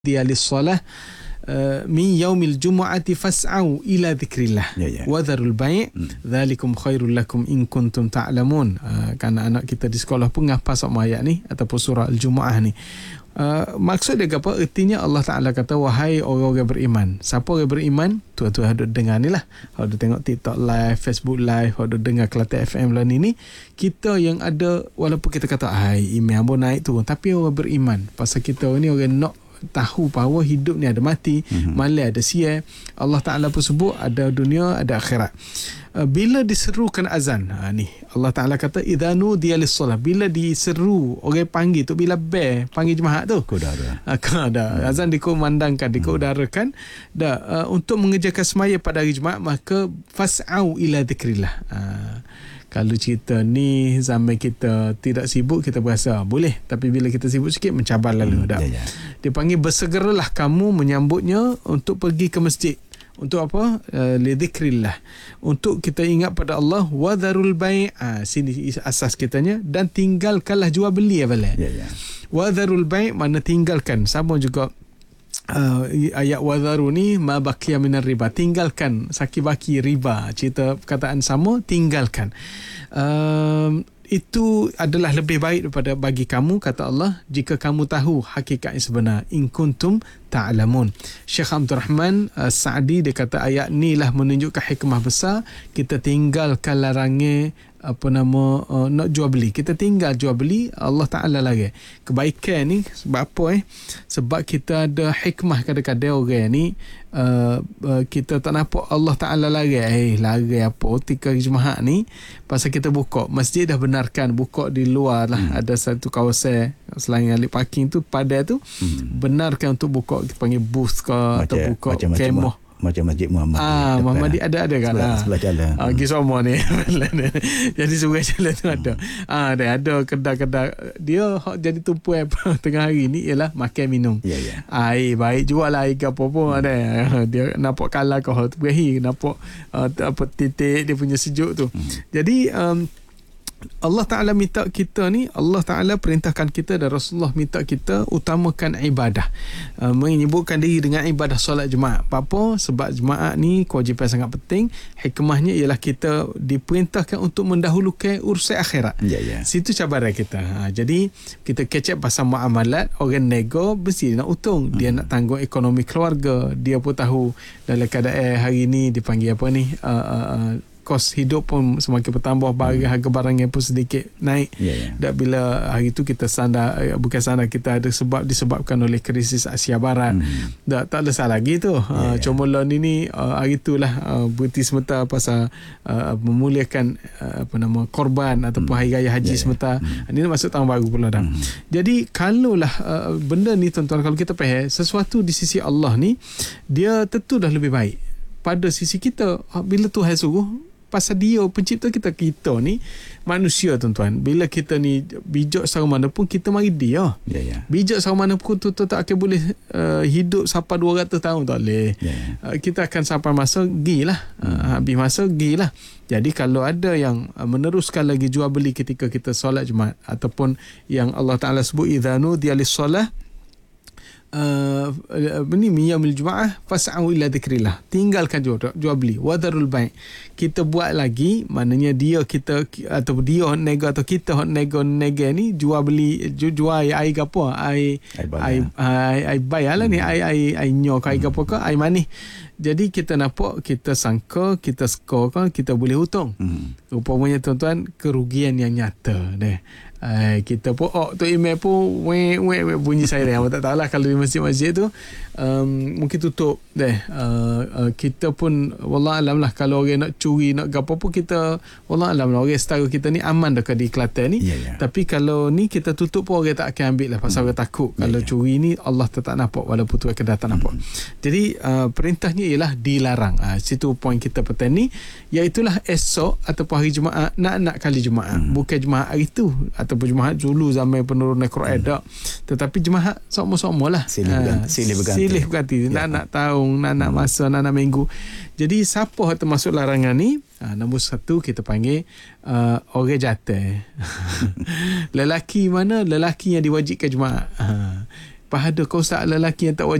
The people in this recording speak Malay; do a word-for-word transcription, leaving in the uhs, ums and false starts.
dia lis-salah uh, min yaumil jumu'ati fas'au ila dzikrillah ya, ya. wa dharul bai' dzalikum khairul lakum in kuntum ta'lamun. Uh, kan anak kita di sekolah pun ngapa sama ayat ni ataupun surah al-jumu'ah ni. Uh, maksud dia apa? Ertinya Allah Ta'ala kata, wahai orang-orang beriman. Siapa orang beriman? Tuan-tuan ada dengar ni lah. Ada tengok TikTok live, Facebook live, ada dengar Kelantan F M lah ni ni. Kita yang ada, walaupun kita kata ai iman pun naik turun, tapi orang beriman. Pasal kita ni orang nak tahu bahawa hidup ni ada mati, mm-hmm. malam ada siang. Allah Ta'ala pun sebut ada dunia, ada akhirat. Uh, bila diserukan azan, ha, ni Allah Ta'ala kata idza nudiya lis-salah, bila diseru orang panggil tu, bila bel panggil jemaah tu kau dah ada ha, kan ada hmm. azan dikumandangkan, dikudarakan hmm. dah uh, untuk mengerjakan semaya pada hari Jumaat, maka fas'au ila dzikrillah. Ha, kalau cerita ni zaman kita tidak sibuk, kita berasa boleh, tapi bila kita sibuk sikit mencabar lalu. hmm, dah ya, ya. Dia panggil bersegeralah kamu menyambutnya untuk pergi ke masjid. Untuk apa? Uh, lidzikrillah, untuk kita ingat pada Allah. Wa dharul bai', ah, sini asas kitanya, dan tinggalkanlah jual beli apa lah. Ya, ya. Wa dharul bai', mana tinggalkan, sama juga uh, ayat wa dharu ni ma baqiya minar riba, tinggalkan saki baki riba, cerita perkataan sama, tinggalkan. Um, itu adalah lebih baik daripada bagi kamu, kata Allah, jika kamu tahu hakikat yang sebenar. In kuntum ta'lamun. Syekh Abdul Rahman uh, Sa'di dia kata ayat ni lah menunjukkan hikmah besar. Kita tinggalkan larangan apa nama uh, nak jual beli, kita tinggal jual beli, Allah Ta'ala lagi kebaikan ni. Sebab apa eh sebab kita ada hikmah. Kadang-kadang orang ni uh, uh, kita tak nampak Allah Ta'ala lagi eh lagi apa tika Jumaat ni, pasal kita buka masjid dah benarkan buka di luar lah. hmm. Ada satu kawasan selain alik parking tu pada tu, hmm. benarkan untuk buka, kita panggil booth ke macam, atau buka kemah macam Masjid Muhammad. Ah, Muhammad ada ada kan. Sebelah, sebelah jalan. Ah, pergi semua ni. Jadi sebelah jalan tu ada. Ah, ada ada kedai-kedai. Dia hak jadi tumpuan tengah hari ni ialah makan minum. Ya, ya. Air baik, jual air ke apa pun ada. Dia nampak kalah kau tu berahi, nampak uh, apa titik dia punya sejuk tu. Hmm. Jadi um, Allah Ta'ala minta kita ni, Allah Ta'ala perintahkan kita dan Rasulullah minta kita utamakan ibadah, uh, menyibukkan diri dengan ibadah solat Jumaat. Apa? Sebab Jumaat ni kewajipan sangat penting. Hikmahnya ialah kita diperintahkan untuk mendahulukan urusan akhirat. Ya, ya. Situ cabaran kita. Ha, jadi kita kecek pasal muamalat. Orang nego mesti nak untung, dia hmm. nak tanggung ekonomi keluarga. Dia pun tahu dalam keadaan hari ni dipanggil apa ni, uh, uh, uh, kos hidup pun semakin bertambah, barang, harga barangnya pun sedikit naik. Yeah, yeah. Dan bila hari tu kita sandar, bukan sandar, kita ada sebab disebabkan oleh krisis Asia Barat. Mm. Tak, tak ada salah lagi tu. Yeah, uh, yeah. Cuma lah ni uh, hari tu lah uh, berhenti sementara pasal uh, memuliakan uh, apa nama korban ataupun mm. hari raya haji yeah, sementara. Yeah. Mm. Ini masuk tahun baru pula dah. Mm. Jadi kalaulah uh, benda ni tuan-tuan, kalau kita faham sesuatu di sisi Allah ni, dia tentu dah lebih baik pada sisi kita. Bila Tuhan suruh, pasal dia pencipta kita, kita ni manusia tuan-tuan, bila kita ni bijak secara mana pun, kita mari dia. Ya, ya. Bijak secara mana pun tu tak akan boleh uh, hidup sampai dua ratus tahun, tak boleh. Ya, ya. Uh, kita akan sampai masa gilah. Hmm. Uh, habis masa gilah. Jadi kalau ada yang uh, meneruskan lagi jual beli ketika kita solat Jumaat, ataupun yang Allah Ta'ala sebut idza nudiya lis-salah Uh, ini miyamil jumaah fas'au ila dzikrillah, tinggalkan jual, jual beli. Wa dharul bai', kita buat lagi, maknanya dia kita atau dia nego atau kita hot nego nego ni jual beli, jual air air apa air air air air bai lah ni, air air air nyok air apa ke air manis. Jadi kita nampak, kita sangka, kita skor kan, kita boleh hutang. Hmm. Rupanya tuan-tuan, kerugian yang nyata deh. Uh, kita pun oh tu email pun weh weh bunyi siren. Apa tak tahulah kalau di masjid-masjid tu um, mungkin tutup deh. Uh, uh, kita pun wallah alam lah, kalau orang nak curi nak gapo pun kita wallah alam lah, orang setara kita ni aman dekat di Kelantan ni. Yeah, yeah. Tapi kalau ni kita tutup pun orang tak akan ambil lah, pasal hmm. orang takut. Yeah, kalau yeah. curi ni Allah tetap nampak walaupun tu kedai tak nampak. Hmm. Jadi uh, perintahnya ialah dilarang. Uh, situ poin kita petang ni, iaitulah esok ataupun hari Jumaat, nak-nak kali Jumaat. Hmm. Bukan Jumaat hari tu ataupun Jumaat dulu zaman penurunan Quran tak. Hmm. Tetapi Jumaat sama-sama lah. Silih berganti. Silih berganti. Silih berganti. Ya. Nak-nak tahun, nak-nak hmm. masa, nak-nak minggu. Jadi siapa yang termasuk larangan ni? Ha, nombor satu kita panggil uh, orang jatuh. Lelaki mana? Lelaki yang diwajibkan Jumaat. Ha. pada kaum lelaki yang tak wajib